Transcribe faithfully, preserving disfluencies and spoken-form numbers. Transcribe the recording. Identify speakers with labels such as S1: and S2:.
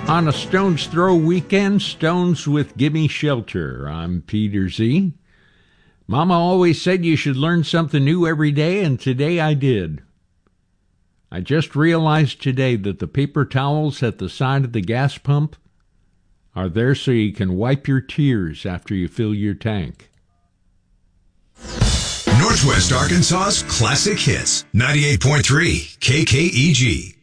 S1: On a Stone's Throw weekend, Stones with Gimme Shelter. I'm Peter Z. Mama always said you should learn something new every day, and today I did. I just realized today that the paper towels at the side of the gas pump are there so you can wipe your tears after you fill your tank.
S2: Northwest Arkansas's classic hits, ninety-eight point three K K E G.